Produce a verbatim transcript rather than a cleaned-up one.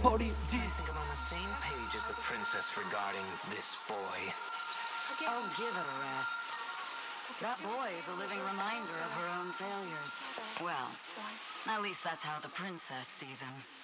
Party D. I think I'm on the same page as the princess regarding this boy. Oh, give it a rest. That boy is a living reminder of her own failures. Well, at least that's how the princess sees him.